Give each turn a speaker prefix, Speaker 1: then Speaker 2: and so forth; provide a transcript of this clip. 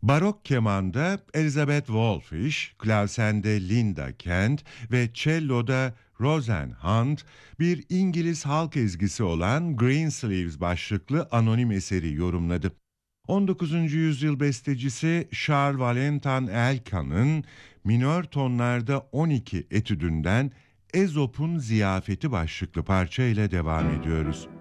Speaker 1: Barok kemanda Elizabeth Wolfish, klavsende Linda Kent ve cello'da Roseanne Hunt bir İngiliz halk ezgisi olan Greensleeves başlıklı anonim eseri yorumladı. 19. yüzyıl bestecisi Charles Valentin Elkan'ın minör tonlarda 12 etüdünden Ezop'un Ziyafeti başlıklı parça ile devam ediyoruz.